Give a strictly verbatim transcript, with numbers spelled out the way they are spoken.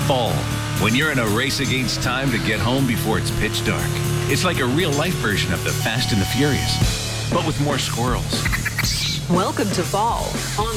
Fall, when you're in a race against time to get home before it's pitch dark. It's like a real-life version of the Fast and the Furious, but with more squirrels. Welcome to fall on